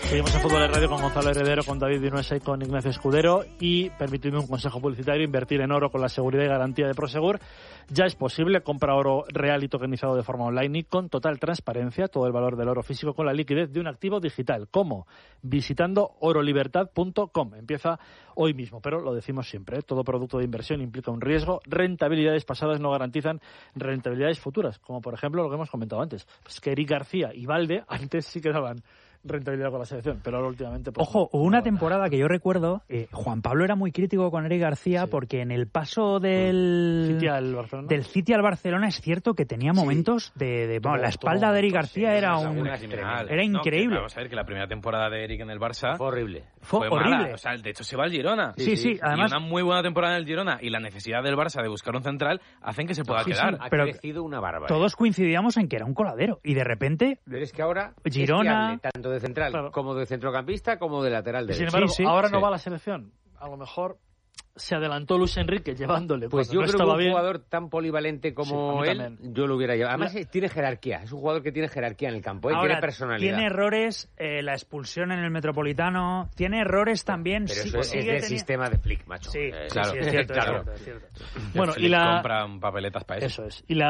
Seguimos en Fútbol de Radio con Gonzalo Heredero, con David Vinuesa y con Ignacio Escudero. Y permitiendo un consejo publicitario, invertir en oro con la seguridad y garantía de Prosegur ya es posible. Compra oro real y tokenizado de forma online y con total transparencia. Todo el valor del oro físico con la liquidez de un activo digital. ¿Cómo? Visitando orolibertad.com. Empieza hoy mismo, pero lo decimos siempre, ¿eh? Todo producto de inversión implica un riesgo. Rentabilidades pasadas no garantizan rentabilidades futuras, como por ejemplo lo que hemos comentado antes. Pues que Eric García y Valde antes sí que daban rentabilidad con la selección, pero ahora últimamente... Pues, ojo, hubo una temporada que yo recuerdo, Juan Pablo era muy crítico con Eric García, sí, porque en el paso del City al Barcelona es cierto que tenía momentos la espalda de Eric García era increíble. Vamos a ver que la primera temporada de Eric en el Barça fue horrible. Fue horrible. O sea, de hecho se va al Girona. Sí, además... Y una muy buena temporada en el Girona y la necesidad del Barça de buscar un central hacen que se pueda quedar. Ha crecido una barbaridad. Todos coincidíamos en que era un coladero y de repente... Pero es que ahora Girona... tanto de central como de centrocampista como de lateral derecho. Sin embargo, ahora no va a la selección. A lo mejor se adelantó Luis Enrique llevándole. Pues yo no creo que un bien. Jugador tan polivalente como él, también. Yo lo hubiera llevado. Además, tiene jerarquía. Es un jugador que tiene jerarquía en el campo. Ahora, tiene personalidad. Tiene errores, la expulsión en el Metropolitano. Tiene errores también. Pero eso es del sistema de Flick, macho. Sí, claro. Sí, es cierto, claro. Es cierto. Bueno, y compran papeletas para eso. Eso es. Y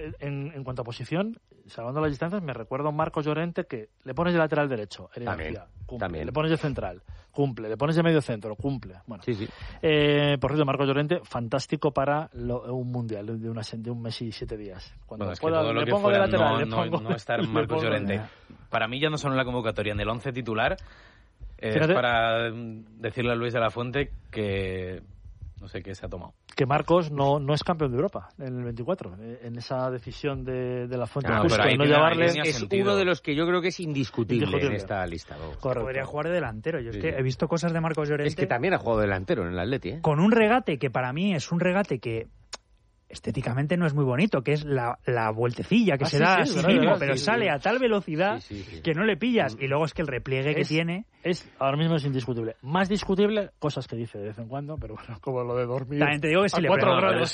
en cuanto a posición, salvando las distancias, me recuerdo a Marcos Llorente que le pones de lateral derecho, también. Le pones de central, cumple. Le pones de medio centro, cumple. Bueno, sí. Por cierto, Marcos Llorente, fantástico para un mundial de un mes y 7 días. Cuando bueno, es pueda, que todo lo le que pongo fuera de lateral, no estar Marcos Llorente. Para mí ya no solo en la convocatoria, en el 11 titular, es para decirle a Luis de la Fuente que no sé qué se ha tomado. Que Marcos no es campeón de Europa en el 24, en esa decisión de la Fuente. Justo, no llevarle, es uno de los que yo creo que es indiscutible en esta lista. Podría jugar de delantero. Yo es que he visto cosas de Marcos Llorente. Es que también ha jugado de delantero en el Atleti. Con un regate que para mí es un regate que estéticamente no es muy bonito, que es la vueltecilla que se da a sí mismo, pero sale a tal velocidad que no le pillas. Y luego es que el repliegue que tiene... Ahora mismo es indiscutible. Más discutible, cosas que dice de vez en cuando, pero bueno, como lo de dormir. También te digo que si a le 4 pega, grados.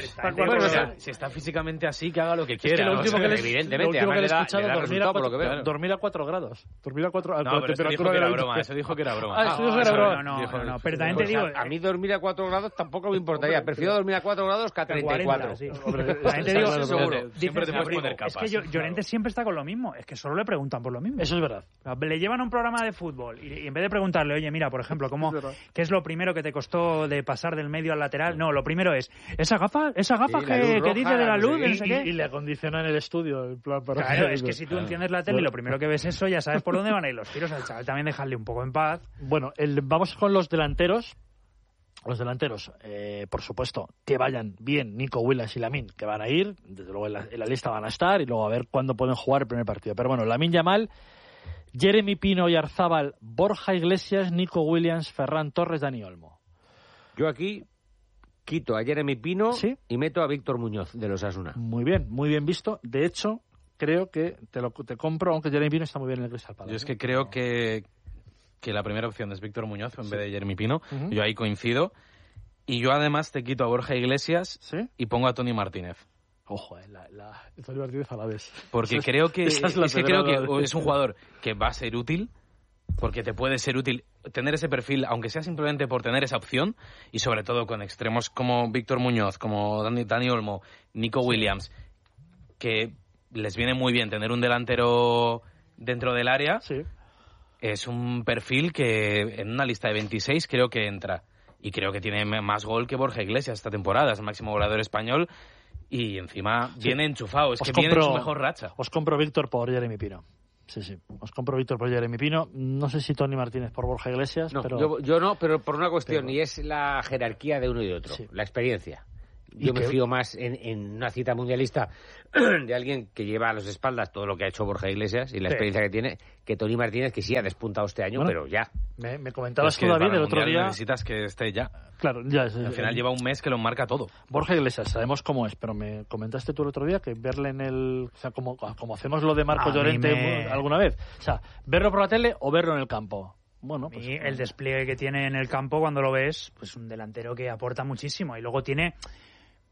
Si está físicamente así, que haga lo que quiera. Es que lo último que evidentemente, le he escuchado dormir a 4 grados. Dormir a 4 No, pero eso dijo que era broma. Eso dijo que era broma. No, pero también te digo... A mí dormir a 4 grados tampoco me importaría. Prefiero dormir a 4 grados que a 34. También te digo, seguro. Siempre te puedes poner capas. Es que Llorente siempre está con lo mismo. Es que solo le preguntan por lo mismo. Eso es verdad. Le llevan a un programa de fútbol y en vez de preguntarle, oye, mira, por ejemplo, ¿qué es lo primero que te costó de pasar del medio al lateral? No, lo primero es esa gafa que dice de la luz, no sé qué. Y le acondicionan el estudio. En plan para claro, es que si tú enciendes la tele y lo primero que ves eso, ya sabes por dónde van a ir los tiros. Al chaval también dejarle un poco en paz. Bueno, vamos con los delanteros. Los delanteros, por supuesto, que vayan bien Nico Williams y Lamine, que van a ir, desde luego en la lista van a estar, y luego a ver cuándo pueden jugar el primer partido. Pero bueno, Lamine Yamal, Jeremy Pino y Arzábal, Borja Iglesias, Nico Williams, Ferran Torres, Dani Olmo. Yo aquí quito a Jeremy Pino y meto a Víctor Muñoz, de los Asuna. Muy bien visto. De hecho, creo que te compro, aunque Jeremy Pino está muy bien en el Crystal Palace. Yo es que creo que la primera opción es Víctor Muñoz en vez de Jeremy Pino. Yo ahí coincido. Y yo además te quito a Borja Iglesias y pongo a Toni Martínez. Ojo, Toni Martínez a la vez. Porque creo que es un jugador que va a ser útil, porque te puede ser útil tener ese perfil, aunque sea simplemente por tener esa opción, y sobre todo con extremos como Víctor Muñoz, como Dani Olmo, Nico Williams, que les viene muy bien tener un delantero dentro del área. Sí. Es un perfil que en una lista de 26 creo que entra. Y creo que tiene más gol que Borja Iglesias esta temporada. Es el máximo goleador español y encima viene enchufado. Es que viene en su mejor racha. Os compro Víctor por Jeremy Pino. Sí. Os compro Víctor por Jeremy Pino. No sé si Toni Martínez por Borja Iglesias. No, pero... yo no, pero por una cuestión, y es la jerarquía de uno y de otro. La experiencia. Yo me fío más en una cita mundialista de alguien que lleva a las espaldas todo lo que ha hecho Borja Iglesias y la experiencia que tiene, que Toni Martínez, que sí ha despuntado este año, pero ya. Me comentabas tú, David, el otro día... Necesitas que esté ya. Claro, ya. Al final lleva un mes que lo marca todo. Borja Iglesias, sabemos cómo es, pero me comentaste tú el otro día que verle en el... O sea, como hacemos lo de Marco Llorente alguna vez. O sea, verlo por la tele o verlo en el campo. Bueno, pues, el despliegue que tiene en el campo cuando lo ves, pues un delantero que aporta muchísimo. Y luego tiene...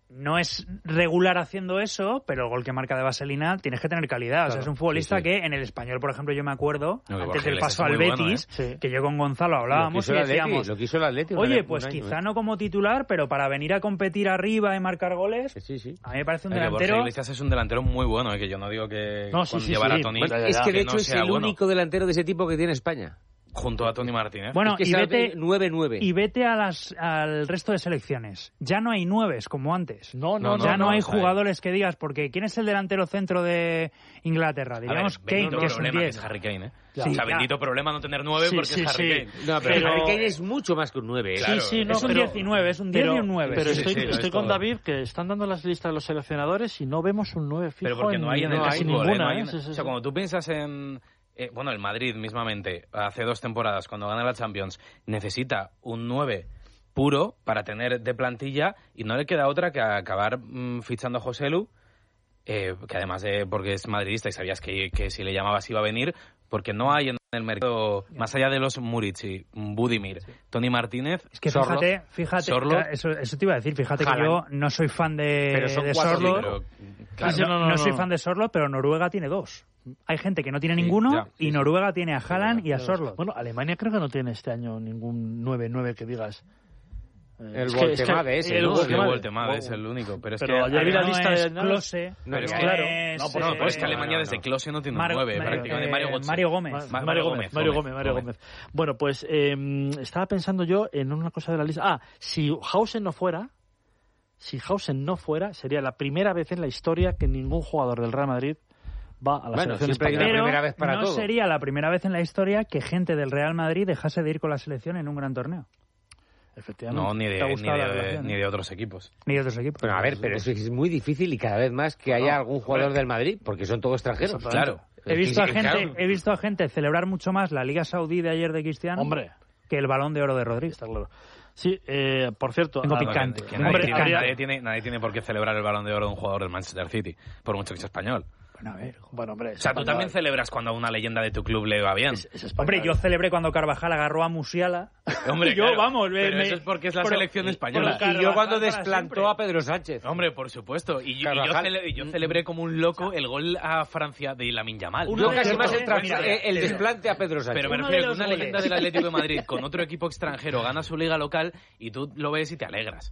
no es regular haciendo eso, pero el gol que marca de vaselina tienes que tener calidad. Claro, o sea, es un futbolista que en el Español, por ejemplo, yo me acuerdo, antes del paso al Betis, que yo con Gonzalo hablábamos y decíamos, lo quiso el Atleti, oye, pues quizá no como titular, pero para venir a competir arriba y marcar goles, a mí me parece un delantero... Borja Iglesias es un delantero muy bueno, que yo no digo que llevar a Toni... Bueno, es que de hecho es el único delantero de ese tipo que tiene España. Junto a Toni Martínez. Bueno, es que y vete al resto de selecciones. Ya no hay 9 como antes. No hay jugadores que digas, porque ¿quién es el delantero centro de Inglaterra? Diríamos Kane, que es un 10. Es Harry Kane, Sí, o sea, bendito problema no tener 9 porque es Harry Kane. No, pero Harry Kane es mucho más que un 9. Claro. Es un 19, es un 10 y un 9. Pero estoy con David, que están dando las listas de los seleccionadores y no vemos un 9 fijo. Pero porque no hay en el fútbol, ninguna. O sea, cuando tú piensas en... el Madrid mismamente, hace 2 temporadas, cuando gana la Champions, necesita un 9 puro para tener de plantilla y no le queda otra que acabar fichando a Joselu, que además porque es madridista y sabías que si le llamabas iba a venir, porque no hay en el mercado, más allá de los Murici, Budimir, Toni Martínez, es que fíjate eso te iba a decir, fíjate que yo no soy fan de Sorloth, no soy fan de Sorloth, pero Noruega tiene 2. Hay gente que no tiene ninguno y Noruega tiene a Haaland y a Sorloth. Bueno, Alemania creo que no tiene este año ningún 9-9 que digas. El Voltemade ese, ¿no? El Voltemade es el único. Pero ayer vi la lista de Klose. Pero es que Alemania desde Klose no tiene un 9, prácticamente. Mario Gómez. Bueno, pues estaba pensando yo en una cosa de la lista. Si Hausen no fuera, sería la primera vez en la historia que ningún jugador del Real Madrid va a la selección española. Primera vez para todo. Sería la primera vez en la historia que gente del Real Madrid dejase de ir con la selección en un gran torneo. Efectivamente. No, ni de otros equipos. Pero a ver, pero eso es muy difícil y cada vez más que haya algún jugador del Madrid, porque son todos extranjeros. Claro. He visto a gente celebrar mucho más la Liga Saudí de ayer de Cristiano que el Balón de Oro de Rodríguez. Está claro. Sí, por cierto... Tengo picante. Nadie tiene por qué celebrar el Balón de Oro de un jugador del Manchester City, por mucho que sea español. Bueno, hombre... O sea, tú también celebras cuando a una leyenda de tu club le va bien. Hombre, yo celebré cuando Carvajal agarró a Musiala. Hombre, yo, pero eso es porque es la selección española. Y yo cuando desplantó a Pedro Sánchez. Hombre, por supuesto. Y yo celebré como un loco el gol a Francia de Lamine Yamal. Yo casi más el desplante a Pedro Sánchez. Pero me refiero que una leyenda del Atlético de Madrid con otro equipo extranjero gana su liga local y tú lo ves y te alegras.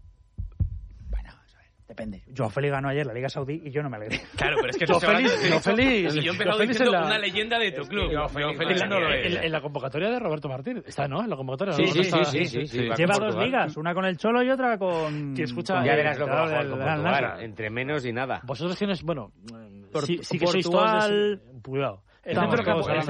Depende. Joao Félix ganó ayer la Liga Saudí y yo no me alegré. Claro, pero es que Joao Félix. Y yo he empezado diciendo una leyenda de tu club. Joao Félix no lo es. En la convocatoria de Roberto Martínez. Está, ¿no? En la convocatoria. Sí. Lleva 2 ligas, una con el Cholo y otra con... Ya verás lo que va a jugar con Portugal. Entre menos y nada. Vosotros tienes, bueno... Sí que sois todos... Cuidado. El centro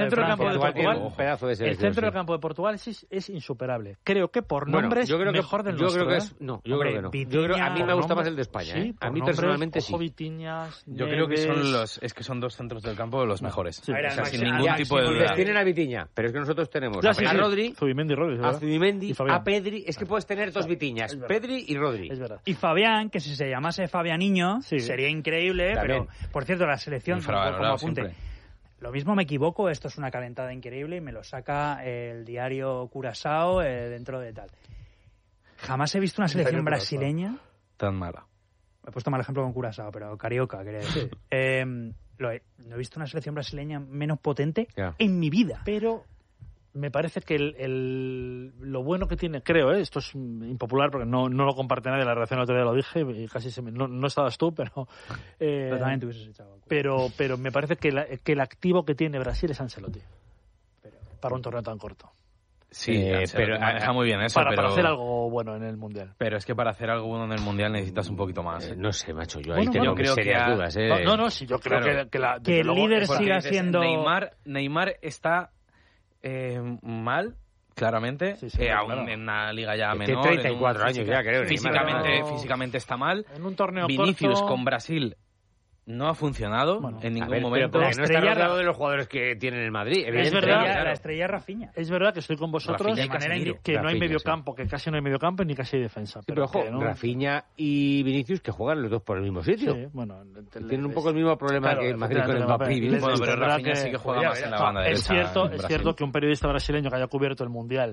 del campo de Portugal es insuperable. Creo que por nombre es mejor del nuestro. Yo creo que no. A mí me gusta más el de España. A mí personalmente sí. Yo creo que son 2 centros del campo de los mejores. O sea, sin ningún tipo de duda. Tienen a Vitinha, pero es que nosotros tenemos a Rodri, a Zubimendi, a Pedri. Es que puedes tener 2 Vitinhas, Pedri y Rodri. Y Fabián, que si se llamase Fabianiño sería increíble, pero por cierto, la selección, como apunte. Lo mismo me equivoco, esto es una calentada increíble y me lo saca el diario Curazao dentro de tal. Jamás he visto una selección brasileña tan mala. Me he puesto mal ejemplo con Curazao, pero Carioca, quería decir. No he visto una selección brasileña menos potente en mi vida. Pero me parece que lo bueno que tiene, creo, esto es impopular porque no lo comparte nadie, la redacción del otro día lo dije y casi no estabas tú, pero también te hubieses echado. Pero me parece que el activo que tiene Brasil es Ancelotti para un torneo tan corto. Sí, pero maneja muy bien eso. Para hacer algo bueno en el Mundial. Pero es que para hacer algo bueno en el Mundial necesitas un poquito más. No sé, macho, yo ahí tengo serias dudas. Sí, yo creo que el líder siga siendo... Neymar está... mal, claramente, aún en una liga ya menor. Tiene 34 años ya, creo. Físicamente está mal. En un torneo Vinicius corto... con Brasil no ha funcionado en ningún momento. Pero no está hablando de los jugadores que tienen el Madrid. Es verdad, la estrella Rafinha. Es verdad que estoy con vosotros que no hay medio campo, que casi no hay medio campo ni casi hay defensa. Pero ojo, Rafinha y Vinicius que juegan los dos por el mismo sitio. Sí, bueno, tienen un poco el mismo problema que el Madrid con el Mbappé. Bueno, pero Rafinha sí que juega más en la banda derecha. Es cierto que un periodista brasileño que haya cubierto el Mundial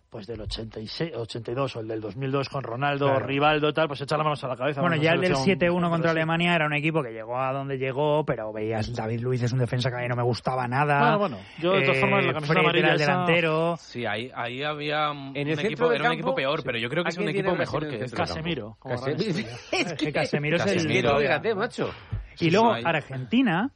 pues del 86, 82 o el del 2002 con Ronaldo, Rivaldo, tal, pues echar las manos a la cabeza. Bueno, ya el del 7-1 contra Alemania era un equipo que llegó a donde llegó, pero veías, David Luiz es un defensa que a mí no me gustaba nada. Bueno, yo de todas formas la camiseta amarilla el delantero. Sí, ahí había en el equipo, era un equipo peor, pero yo creo que es un equipo mejor que Casemiro. Es que Casemiro es el... Fíjate, macho. Y luego Argentina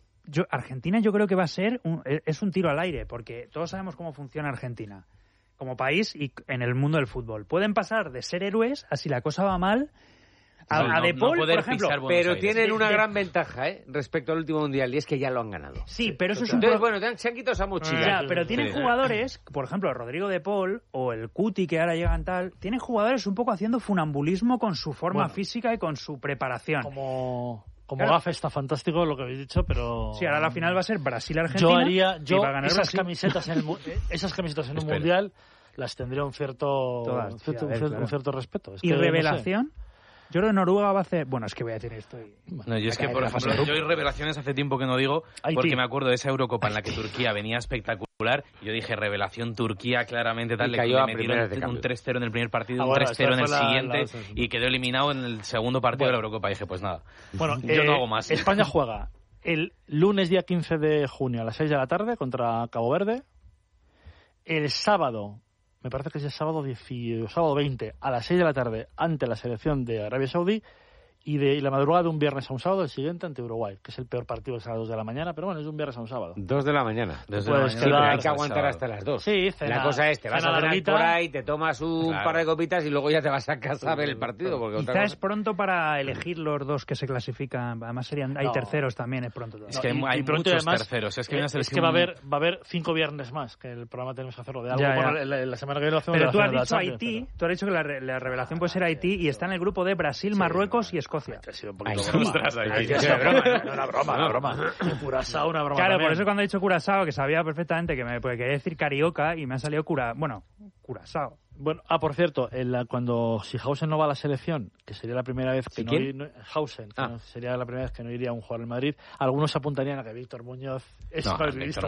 yo creo que va a ser es un tiro al aire, porque todos sabemos cómo funciona Argentina como país y en el mundo del fútbol. Pueden pasar de ser héroes a si la cosa va mal a De Paul, por ejemplo. Pero tienen una gran ventaja respecto al último mundial, y es que ya lo han ganado. Sí, pero eso es un... Entonces, bueno, se han quitado esa mochila. Ya, pero tienen jugadores, por ejemplo, Rodrigo De Paul o el Cuti, que ahora llegan tal, tienen jugadores un poco haciendo funambulismo con su forma física y con su preparación. Como gafe está fantástico lo que habéis dicho, pero... Sí, ahora la final va a ser Brasil-Argentina. Yo esas camisetas en un mundial las tendría un cierto respeto. ¿Y revelación? Yo creo que Noruega va a hacer... Bueno, es que voy a decir esto. No, yo es que, por ejemplo, yo hay revelaciones hace tiempo que no digo, porque me acuerdo de esa Eurocopa en la que Turquía venía espectacular. Yo dije, revelación Turquía, claramente tal. Le metieron un 3-0 en el primer partido, un 3-0 en el siguiente, y quedó eliminado en el segundo partido de la Eurocopa. Y dije, pues nada, yo no hago más. España juega el lunes día 15 de junio a las 6 de la tarde contra Cabo Verde. El sábado... Me parece que es el sábado 20 a las 6 de la tarde ante la selección de Arabia Saudí y la madrugada de un viernes a un sábado el siguiente ante Uruguay, que es el peor partido, es a las 2 de la mañana, pero bueno, es de un viernes a un sábado. 2 de la mañana. Sí, pero hay que aguantar hasta las 2. Sí, la cosa es, te vas a cenar por ahí, te tomas un par de copitas y luego ya te vas a casa a ver el partido. Porque quizá es pronto para elegir los dos que se clasifican, además hay terceros también, es pronto. Es que hay muchos terceros. Es que va a haber 5 viernes más, que el programa tenemos que hacerlo de algo. La semana que viene lo hacemos. Pero tú has dicho Haití, tú has dicho que la revelación puede ser Haití y está en el grupo de Brasil, Marruecos y Escocia. Una broma. Curazao, una broma. Claro, por eso cuando he dicho Curazao, que sabía perfectamente que me quería decir Carioca y me ha salido Curazao. Bueno, por cierto, si Hausen no va a la selección, que sería la primera vez que sería la primera vez que no iría un jugador en Madrid, algunos apuntarían a que Víctor Muñoz es madridista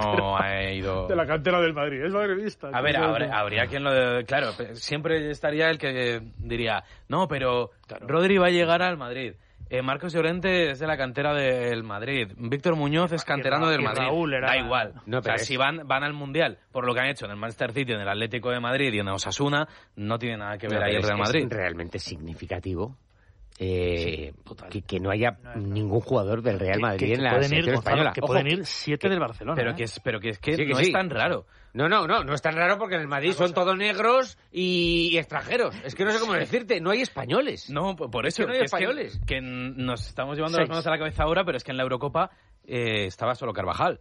de la cantera del Madrid, es madridista. A ver, habría quien claro, siempre estaría el que diría, no, pero Rodri va a llegar al Madrid. Marcos Llorente es de la cantera del Madrid. Víctor Muñoz es canterano del Madrid. Da igual. Si van al Mundial por lo que han hecho en el Manchester City, en el Atlético de Madrid y en Osasuna, no tiene nada que ver ahí el Real Madrid. Es realmente significativo que no haya ningún jugador del Real Madrid en la selección española. Que pueden ir 7 del Barcelona. Pero que es que no es tan raro. No es tan raro porque en el Madrid son todos negros y extranjeros. Es que no sé cómo decirte, no hay españoles. No, por eso no hay españoles. Que nos estamos llevando las manos a la cabeza ahora, pero es que en la Eurocopa estaba solo Carvajal.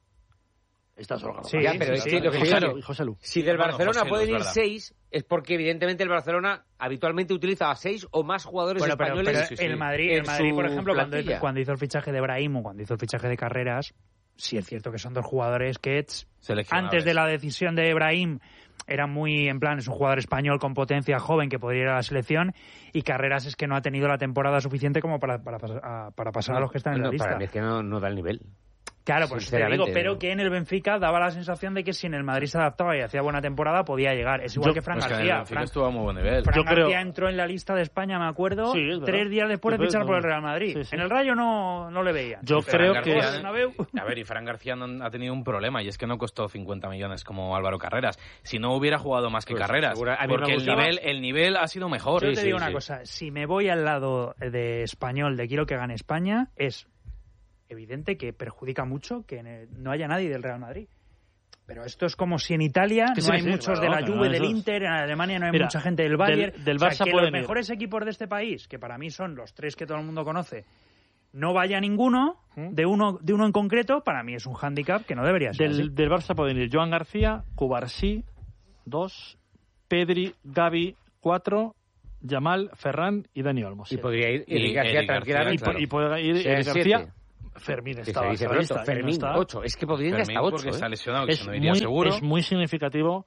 Está solo Carvajal. Sí, pero es que lo que José Lu. Si del Barcelona pueden ir 6, es porque evidentemente el Barcelona habitualmente utiliza a 6 o más jugadores españoles. Pero el Madrid, por ejemplo, cuando hizo el fichaje de Brahim o cuando hizo el fichaje de Carreras, sí es cierto que son dos jugadores que antes de la decisión de Brahim eran muy en plan, es un jugador español con potencia, joven, que podría ir a la selección, y Carreras es que no ha tenido la temporada suficiente como para pasar a los que están en la lista. Para mí es que no da el nivel. Claro, pues te digo, pero que en el Benfica daba la sensación de que si en el Madrid se adaptaba y hacía buena temporada, podía llegar. Es igual que Fran García. Fran estuvo a muy buen nivel. Fran García entró en la lista de España, me acuerdo, 3 días después de fichar por el Real Madrid. Sí. En el Rayo no le veía. Yo creo que... A ver, y Fran García ha tenido un problema, y es que no costó 50 millones como Álvaro Carreras. Si no hubiera jugado más que Carreras, porque el nivel ha sido mejor. Yo te digo una cosa, si me voy al lado de español, de quiero que gane España, es evidente que perjudica mucho que no haya nadie del Real Madrid. Pero esto es como si en Italia no hay muchos de la Juve, del Inter, en Alemania no hay mucha gente del Bayern. Del Barça que los mejores equipos de este país, que para mí son los 3 que todo el mundo conoce, no vaya ninguno, de uno en concreto, para mí es un hándicap que no debería ser. Del Barça pueden ir Joan García, Cubarsí, 2, Pedri, Gavi, 4, Yamal, Ferran y Dani Olmo. Y podría ir Eric García tranquilamente. Y puede ir Eric García. Fermín estaba. Fermín 8. Es que podría ir hasta 8. Porque está lesionado, que se no iría seguro. Es muy significativo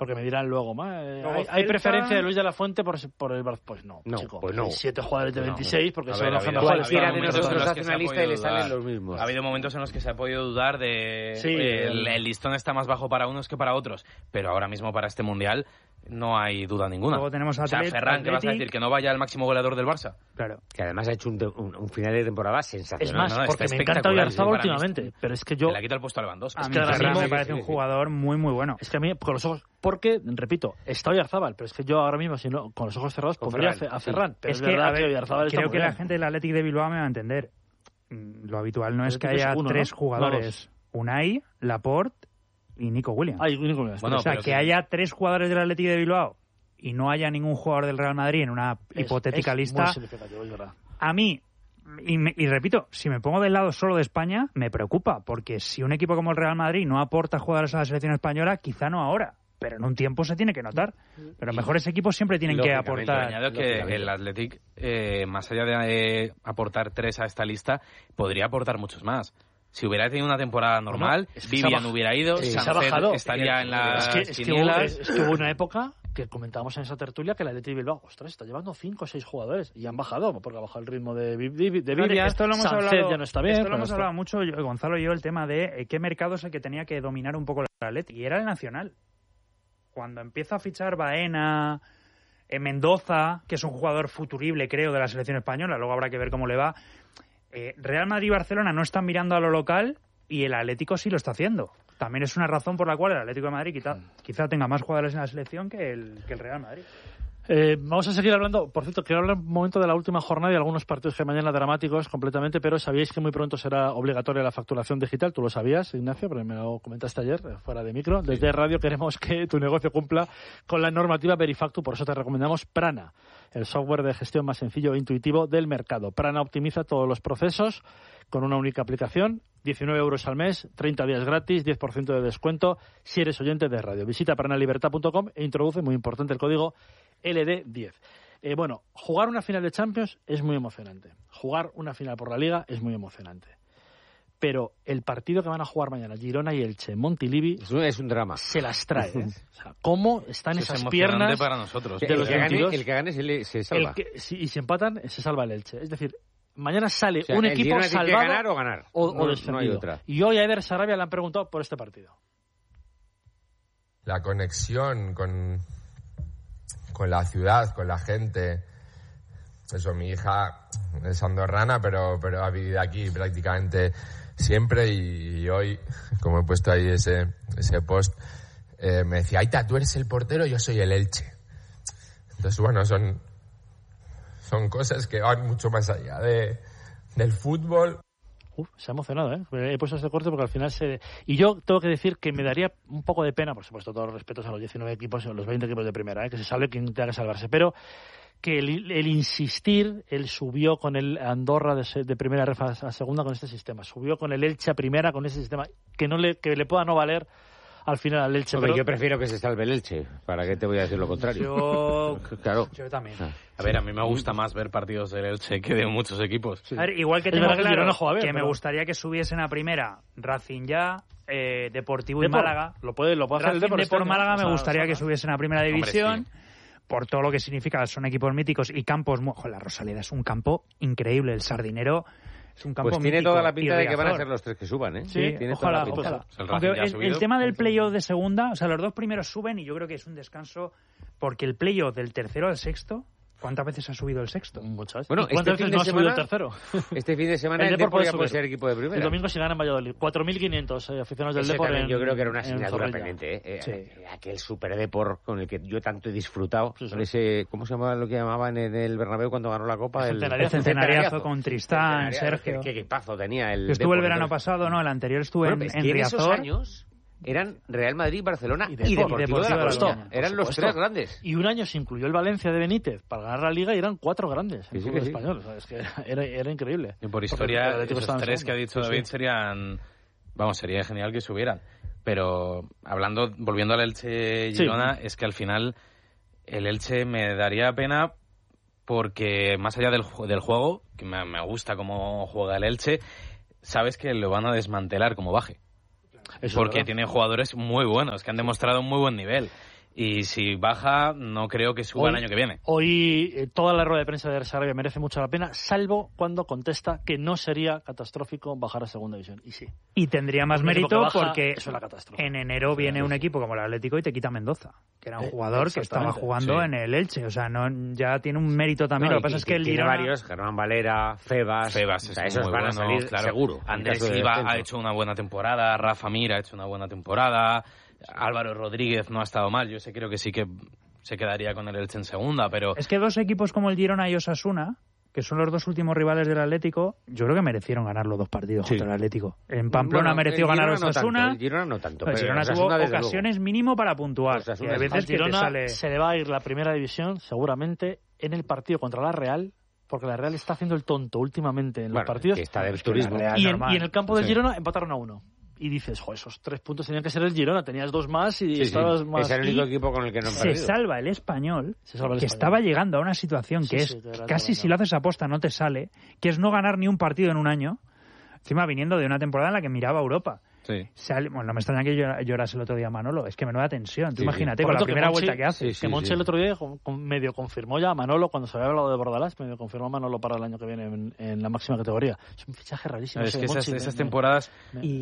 Porque me dirán luego, ¿hay preferencia de Luis de la Fuente por el Barça? Pues no, chico. Pues no. 7 jugadores de 26, porque son los mejores. Cualquiera de nosotros hace una lista y le salen los mismos. Ha habido momentos en los que se ha podido dudar de el listón está más bajo para unos que para otros, pero ahora mismo para este Mundial no hay duda ninguna. Luego tenemos a Ferran, ¿qué vas a decir? ¿Que no vaya al máximo goleador del Barça? Claro. Que además ha hecho un final de temporada sensacional. Es más, porque me encanta Oyarzabal últimamente, pero es que yo... Le ha quitado el puesto a Lewandowski. A mí Ferran me parece un jugador muy, muy bueno. Es que a mí, con los ojos... Porque, repito, está Oyarzabal, pero es que yo ahora mismo, si no, con los ojos cerrados, pondría a Ferran. Pero es verdad que Oyarzabal está creo muy que bien. La gente del Athletic de Bilbao me va a entender. Lo habitual no es que haya tres jugadores. Unai, Laporte y Nico Williams. Nico Williams. Bueno, o sea, que haya 3 jugadores del Athletic de Bilbao y no haya ningún jugador del Real Madrid en una hipotética lista. Muy significativo, es verdad. A mí, y repito, si me pongo del lado solo de España, me preocupa, porque si un equipo como el Real Madrid no aporta jugadores a la selección española, quizá no ahora, pero en un tiempo se tiene que notar. Pero mejores equipos siempre tienen que aportar. Añado que el Athletic, más allá de aportar 3 a esta lista, podría aportar muchos más. Si hubiera tenido una temporada normal, Vivian hubiera ido, Sánchez estaría en las quinielas. Es que hubo una época que comentábamos en esa tertulia que el Athletic de Bilbao, ostras, está llevando 5 o 6 jugadores y han bajado, porque ha bajado el ritmo de Vivian. Esto lo hemos Sánchez hablado, ya no está bien. Esto lo hemos hablado mucho, Gonzalo y yo, el tema de qué mercado es el que tenía que dominar un poco el Athletic, y era el Nacional. Cuando empieza a fichar Baena, Mendoza, que es un jugador futurible, creo, de la selección española, luego habrá que ver cómo le va. Real Madrid y Barcelona no están mirando a lo local y el Atlético sí lo está haciendo. También es una razón por la cual el Atlético de Madrid quizá tenga más jugadores en la selección que el Real Madrid. Vamos a seguir hablando. Por cierto, quiero hablar un momento de la última jornada y algunos partidos que mañana dramáticos completamente, pero sabíais que muy pronto será obligatoria la facturación digital. Tú lo sabías, Ignacio, pero me lo comentaste ayer fuera de micro. Desde Radio queremos que tu negocio cumpla con la normativa Verifactu, por eso te recomendamos Prana, el software de gestión más sencillo e intuitivo del mercado. Prana optimiza todos los procesos con una única aplicación, 19 euros al mes, 30 días gratis, 10% de descuento si eres oyente de radio. Visita pranalibertad.com e introduce, muy importante, el código LD10. Jugar una final de Champions es muy emocionante. Jugar una final por la Liga es muy emocionante. Pero el partido que van a jugar mañana, Girona y Elche, Montilivi, es un drama. Se las trae. O sea, ¿cómo están esas piernas para nosotros? De los el que gane se salva. Y si empatan, se salva el Elche. Es decir, mañana sale o sea, un equipo salvado que ganar o ganar. O descendido. No hay otra. Y hoy a Eder Sarabia le han preguntado por este partido. La conexión con la ciudad, con la gente. Eso, mi hija es andorrana, pero ha vivido aquí prácticamente siempre, y hoy, como he puesto ahí ese post, me decía, Aita, tú eres el portero, yo soy el Elche. Entonces, bueno, son cosas que van mucho más allá del fútbol. Se ha emocionado, ¿eh? He puesto este corte porque al final Y yo tengo que decir que me daría un poco de pena, por supuesto, todos los respetos a los 19 equipos, a los 20 equipos de primera, que se salve quien tenga que salvarse, pero que el insistir, él subió con el Andorra de primera ref a segunda con este sistema, subió con el Elche a primera con este sistema, que le pueda no valer al final al Elche. Pero yo prefiero que se salve el Elche. ¿Para qué te voy a decir lo contrario? Yo también. A ver, a mí me gusta más ver partidos del Elche que de muchos equipos. Sí. A ver, igual que tengo claro que me gustaría que subiesen a primera Racing ya, Deportivo y Málaga. Lo puede hacer el Depor Málaga me gustaría que subiesen a primera división. Hombre, sí. Por todo lo que significa, son equipos míticos y campos. La Rosaleda es un campo increíble. El Sardinero es un campo pues tiene mítico, toda la pinta de que van a ser los 3 que suban, ¿eh? Sí, tiene ojalá. Toda la pinta. Aunque el tema del playoff de segunda, o sea, los 2 primeros suben y yo creo que es un descanso, porque el playoff del tercero al sexto, ¿cuántas veces ha subido el sexto? Muchas. Bueno, ¿cuántas veces no ha subido el tercero? Este fin de semana el Depor puede ser equipo de primera. El domingo se gana en Valladolid. 4.500 aficionados del Depor. Yo creo que era una asignatura pendiente. Sí. Aquel super Depor con el que yo tanto he disfrutado. Sí. Ese, ¿cómo se llamaba lo que llamaban en el Bernabéu cuando ganó la Copa? El centenariazo con Tristán, Sergio. Qué equipazo tenía el Yo estuve el verano pasado, el anterior estuve en Riazor. Esos años eran Real Madrid, Barcelona y Deportivo de la Coruña. Eran los 3 grandes. Y un año se incluyó el Valencia de Benítez para ganar la Liga y eran 4 grandes. Sí, el español. O sea, es que era increíble. Y por historia, esos 3 que ha dicho David sería genial que subieran. Pero volviendo al Elche-Girona, es que al final el Elche me daría pena porque más allá del juego, que me gusta cómo juega el Elche, sabes que lo van a desmantelar como baje. Porque tiene jugadores muy buenos, que han demostrado un muy buen nivel. Y si baja, no creo que suba el año que viene. Hoy toda la rueda de prensa de Sarabia merece mucho la pena, salvo cuando contesta que no sería catastrófico bajar a segunda división. Y sí. Y tendría más mérito porque eso es la catástrofe. En enero viene un equipo como el Atlético y te quita Mendoza, que era un jugador que estaba jugando en el Elche. O sea, ya tiene un mérito también. Lo que pasa es que el Girona... Tiene varios, Germán Valera, Febas, esos van a salir seguro. Andrés Silva ha hecho una buena temporada, Rafa Mir ha hecho una buena temporada... Álvaro Rodríguez no ha estado mal, yo creo que sí que se quedaría con el Elche en segunda, pero... Es que dos equipos como el Girona y Osasuna, que son los dos últimos rivales del Atlético, yo creo que merecieron ganar los dos partidos contra el Atlético. En Pamplona mereció ganar Osasuna. El Girona no tanto. El Girona tuvo ocasiones mínimo para puntuar. Y a veces Girona se le va a ir la primera división seguramente en el partido contra la Real, porque la Real está haciendo el tonto últimamente en los partidos. Que está del turismo. Y en el campo del Girona empataron a 1. Y dices, esos 3 puntos tenían que ser el Girona, tenías 2 más y estabas más... Es el único equipo con el que no han perdido. Se salva el Español, que estaba llegando a una situación que es casi si lo haces aposta no te sale, que es no ganar ni un partido en un año, encima viniendo de una temporada en la que miraba a Europa. Sí. Bueno, no me extraña que llorase el otro día Manolo, es que menuda tensión. Tú imagínate, con la primera vuelta que hace. Que Monchi el otro día medio confirmó ya a Manolo, cuando se había hablado de Bordalás, medio confirmó a Manolo para el año que viene en la máxima categoría. Es un fichaje rarísimo. Es que esas temporadas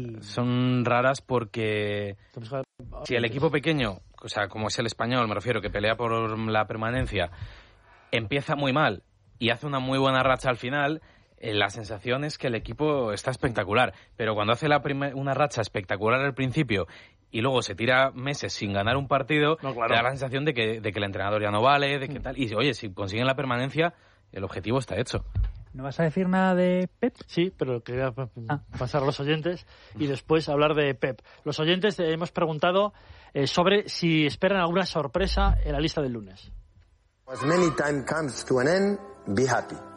son raras porque si el equipo pequeño, o sea, como es el Español, me refiero, que pelea por la permanencia, empieza muy mal y hace una muy buena racha al final... La sensación es que el equipo está espectacular, pero cuando hace una racha espectacular al principio y luego se tira meses sin ganar un partido, te da la sensación de que el entrenador ya no vale, de que tal. Y oye, si consiguen la permanencia, el objetivo está hecho. ¿No vas a decir nada de Pep? Sí, pero quería pasar a los oyentes y después hablar de Pep. Los oyentes hemos preguntado sobre si esperan alguna sorpresa en la lista del lunes. As many time comes to an end, be happy.